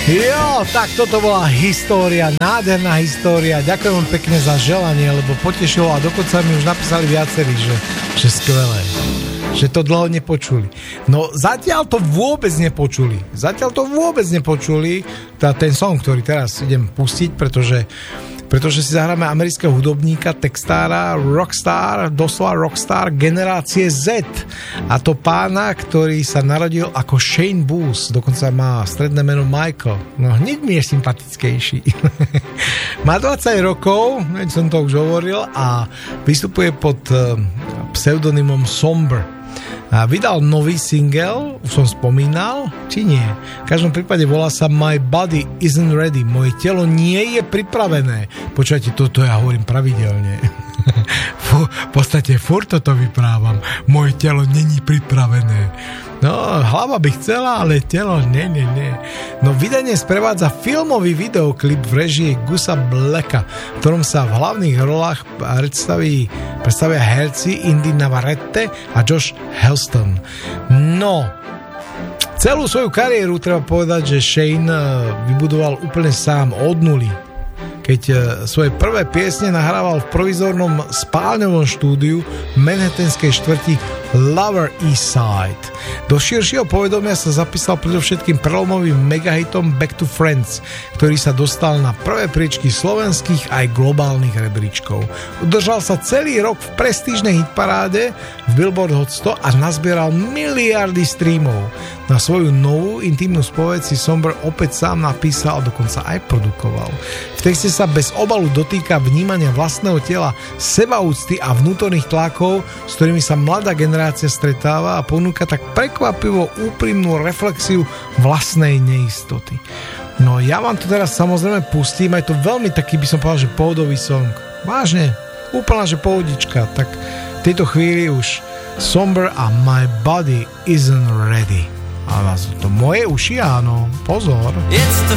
Jo, tak toto bola história, nádherná história. Ďakujem vám pekne za želanie, lebo potešilo a dokonca mi už napísali viacerí, že skvelé, že to dlho nepočuli. No zatiaľ to vôbec nepočuli. Ten song, ktorý teraz idem pustiť, pretože si zahráme amerického hudobníka, textára, rockstar, doslova rockstar generácie Z. A to pána, ktorý sa narodil ako Shane Booth, dokonca má stredné meno Michael. No hneď mi je sympatickejší. Má 20 rokov, som to už hovoril, a vystupuje pod pseudonymom Somber. A vydal nový single, už som spomínal, či nie? V každom prípade volá sa My Body Isn't Ready. Moje telo nie je pripravené. Počujete, toto ja hovorím pravidelne. V podstate furt toto vyprávam. Moje telo není pripravené. No, hlava by chcela, ale telo nie. No, vydanie sprevádza filmový videoklip v režii Gusa Blacka, v ktorom sa v hlavných rolách predstavia herci Indy Navarrete a Josh Helston. No, celú svoju kariéru treba povedať, že Shane vybudoval úplne sám od nuly. Keď svoje prvé piesne nahrával v provizornom spálňovom štúdiu manhattanskej štvrti Lower East Side. Do širšieho povedomia sa zapísal predovšetkým prelomovým megahitom Back to Friends, ktorý sa dostal na prvé priečky slovenských aj globálnych rebríčkov. Udržal sa celý rok v prestížnej hitparáde v Billboard Hot 100 a nazbieral miliardy streamov. Na svoju novú intimnú spoveď si Somber opäť sám napísal a dokonca aj produkoval. V texte sa bez obalu dotýka vnímania vlastného tela, sebaúcty a vnútorných tlakov, s ktorými sa mladá generácia stretáva, a ponúka tak prekvapivo úprimnú reflexiu vlastnej neistoty. No ja vám to teraz samozrejme pustím, aj to veľmi taký, by som povedal, že pohodový song. Vážne, úplná, že pohodička. Tak v tejto chvíli už Somber a My Body Isn't Ready. A to moje uši, áno, pozor. It's the